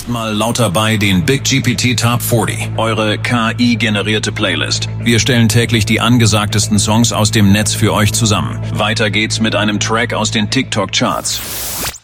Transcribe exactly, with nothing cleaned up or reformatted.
Mal laut dabei den Big G P T Top vierzig, eure K I-generierte Playlist. Wir stellen täglich die angesagtesten Songs aus dem Netz für euch zusammen. Weiter geht's mit einem Track aus den TikTok-Charts.